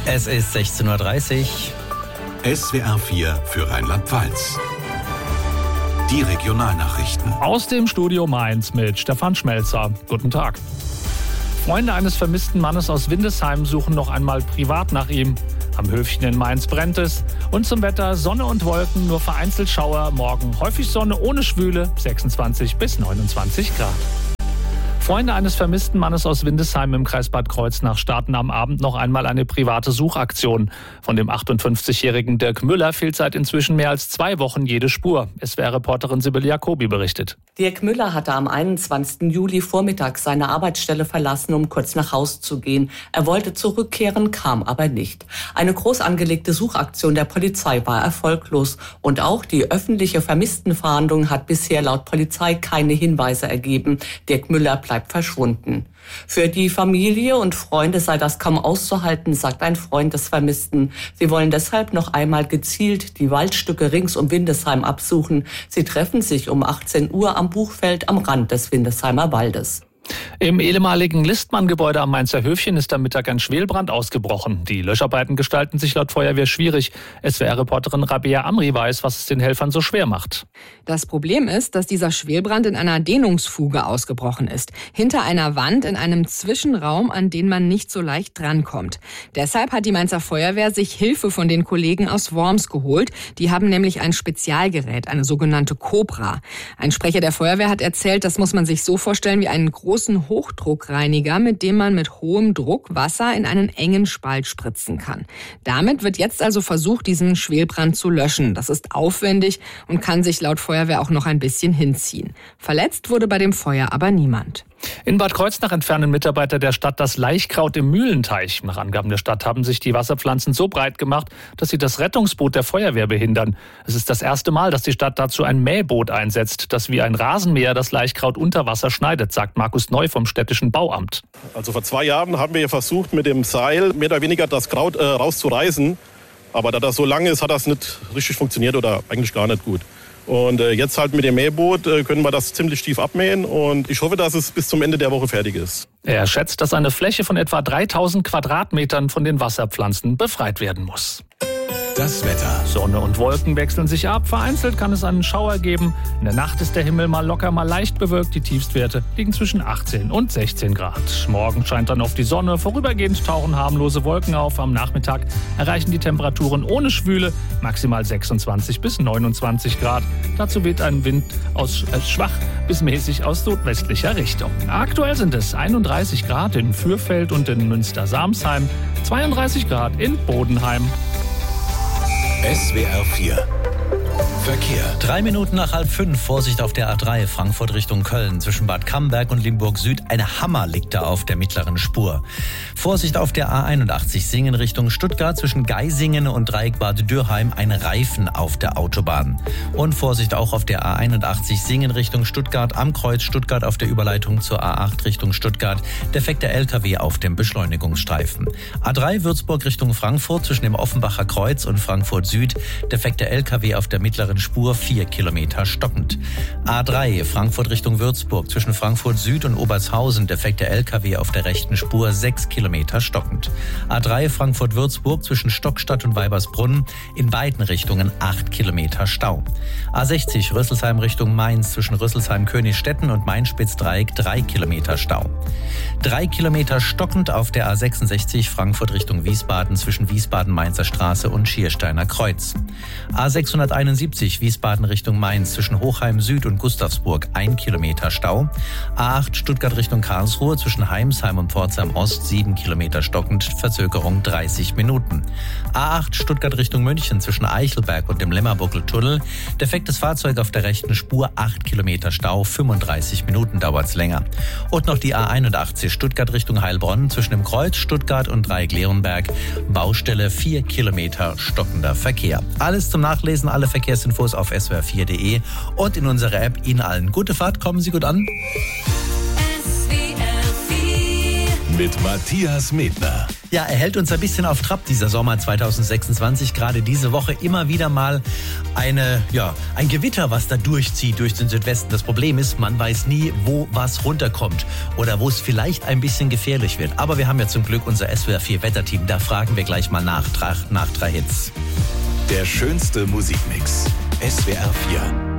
Es ist 16:30 Uhr. SWR 4 für Rheinland-Pfalz. Die Regionalnachrichten. Aus dem Studio Mainz mit Stefan Schmelzer. Guten Tag. Freunde eines vermissten Mannes aus Windesheim suchen noch einmal privat nach ihm. Am Höfchen in Mainz brennt es. Und zum Wetter: Sonne und Wolken, nur vereinzelt Schauer. Morgen häufig Sonne ohne Schwüle, 26 bis 29 Grad. Freunde eines vermissten Mannes aus Windesheim im Kreis Bad Kreuznach starten am Abend noch einmal eine private Suchaktion. Von dem 58-jährigen Dirk Müller fehlt seit inzwischen mehr als 2 Wochen jede Spur. SWR-Reporterin Sibylle Jacobi berichtet. Dirk Müller hatte am 21. Juli vormittags seine Arbeitsstelle verlassen, um kurz nach Haus zu gehen. Er wollte zurückkehren, kam aber nicht. Eine groß angelegte Suchaktion der Polizei war erfolglos. Und auch die öffentliche Vermisstenfahndung hat bisher laut Polizei keine Hinweise ergeben. Dirk Müller bleibt verschwunden. Für die Familie und Freunde sei das kaum auszuhalten, sagt ein Freund des Vermissten. Sie wollen deshalb noch einmal gezielt die Waldstücke rings um Windesheim absuchen. Sie treffen sich um 18 Uhr am Buchfeld am Rand des Windesheimer Waldes. Im ehemaligen Listmann-Gebäude am Mainzer Höfchen ist am Mittag ein Schwelbrand ausgebrochen. Die Löscharbeiten gestalten sich laut Feuerwehr schwierig. SWR-Reporterin Rabea Amri weiß, was es den Helfern so schwer macht. Das Problem ist, dass dieser Schwelbrand in einer Dehnungsfuge ausgebrochen ist. Hinter einer Wand in einem Zwischenraum, an den man nicht so leicht drankommt. Deshalb hat die Mainzer Feuerwehr sich Hilfe von den Kollegen aus Worms geholt. Die haben nämlich ein Spezialgerät, eine sogenannte Cobra. Ein Sprecher der Feuerwehr hat erzählt, das muss man sich so vorstellen wie einen großen Hochdruckreiniger, mit dem man mit hohem Druck Wasser in einen engen Spalt spritzen kann. Damit wird jetzt also versucht, diesen Schwelbrand zu löschen. Das ist aufwendig und kann sich laut Feuerwehr auch noch ein bisschen hinziehen. Verletzt wurde bei dem Feuer aber niemand. In Bad Kreuznach entfernen Mitarbeiter der Stadt das Laichkraut im Mühlenteich. Nach Angaben der Stadt haben sich die Wasserpflanzen so breit gemacht, dass sie das Rettungsboot der Feuerwehr behindern. Es ist das erste Mal, dass die Stadt dazu ein Mähboot einsetzt, das wie ein Rasenmäher das Laichkraut unter Wasser schneidet, sagt Markus Neu vom städtischen Bauamt. Also vor 2 Jahren haben wir versucht, mit dem Seil mehr oder weniger das Kraut rauszureißen. Aber da das so lang ist, hat das nicht richtig funktioniert oder eigentlich gar nicht gut. Und jetzt halt mit dem Mähboot können wir das ziemlich tief abmähen und ich hoffe, dass es bis zum Ende der Woche fertig ist. Er schätzt, dass eine Fläche von etwa 3000 Quadratmetern von den Wasserpflanzen befreit werden muss. Das Wetter. Sonne und Wolken wechseln sich ab. Vereinzelt kann es einen Schauer geben. In der Nacht ist der Himmel mal locker, mal leicht bewölkt. Die Tiefstwerte liegen zwischen 18 und 16 Grad. Morgen scheint dann oft die Sonne. Vorübergehend tauchen harmlose Wolken auf. Am Nachmittag erreichen die Temperaturen ohne Schwüle maximal 26 bis 29 Grad. Dazu weht ein Wind aus schwach bis mäßig aus südwestlicher Richtung. Aktuell sind es 31 Grad in Fürfeld und in Münster-Samsheim, 32 Grad in Bodenheim. SWR 4 Verkehr. 3 Minuten nach 4:30, Vorsicht auf der A3, Frankfurt Richtung Köln. Zwischen Bad Camberg und Limburg Süd, ein Hammer liegt da auf der mittleren Spur. Vorsicht auf der A81, Singen Richtung Stuttgart. Zwischen Geisingen und Dreieck Bad Dürrheim, ein Reifen auf der Autobahn. Und Vorsicht auch auf der A81, Singen Richtung Stuttgart. Am Kreuz Stuttgart auf der Überleitung zur A8 Richtung Stuttgart. Defekter LKW auf dem Beschleunigungsstreifen. A3 Würzburg Richtung Frankfurt. Zwischen dem Offenbacher Kreuz und Frankfurt Süd. Defekter LKW auf der mittleren Spur, 4 Kilometer stockend. A3 Frankfurt Richtung Würzburg. Zwischen Frankfurt Süd und Obertshausen. Defekter LKW auf der rechten Spur, 6 Kilometer stockend. A3 Frankfurt-Würzburg zwischen Stockstadt und Weibersbrunn. In beiden Richtungen 8 Kilometer Stau. A60 Rüsselsheim Richtung Mainz. Zwischen Rüsselsheim-Königstetten und Main-Spitz-Dreieck 3 Kilometer Stau. 3 Kilometer stockend auf der A66 Frankfurt Richtung Wiesbaden. Zwischen Wiesbaden-Mainzer Straße und Schiersteiner Kreuz. A671 Wiesbaden Richtung Mainz. Zwischen Hochheim Süd und Gustavsburg 1 Kilometer Stau. A8 Stuttgart Richtung Karlsruhe. Zwischen Heimsheim und Pforzheim Ost 7 Kilometer stockend. Verzögerung 30 Minuten. A8 Stuttgart Richtung München. Zwischen Eichelberg und dem Lemmerbuckeltunnel. Defektes Fahrzeug auf der rechten Spur. 8 Kilometer Stau. 35 Minuten dauert's länger. Und noch die A81 Stuttgart Richtung Heilbronn. Zwischen dem Kreuz Stuttgart und Dreieck-Leonberg. Baustelle 4 Kilometer stockender Verkehr. Alles zum Nachlesen, alle Verkehrsinfos auf swr4.de und in unserer App. Ihnen allen gute Fahrt, kommen Sie gut an. Mit Matthias Medner. Ja, er hält uns ein bisschen auf Trab, dieser Sommer 2026. Gerade diese Woche immer wieder mal ein Gewitter, was da durchzieht durch den Südwesten. Das Problem ist, man weiß nie, wo was runterkommt oder wo es vielleicht ein bisschen gefährlich wird. Aber wir haben ja zum Glück unser SWR 4 Wetterteam. Da fragen wir gleich mal nach 3 Hits. Der schönste Musikmix. SWR 4.